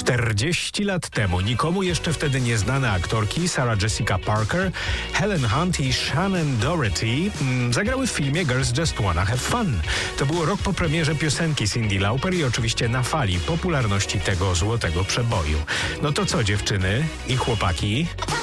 40 lat temu nikomu jeszcze wtedy nieznane aktorki Sarah Jessica Parker, Helen Hunt i Shannon Doherty zagrały w filmie Girls Just Wanna Have Fun. To było rok po premierze piosenki Cyndi Lauper i oczywiście na fali popularności tego złotego przeboju. No to co, dziewczyny i chłopaki?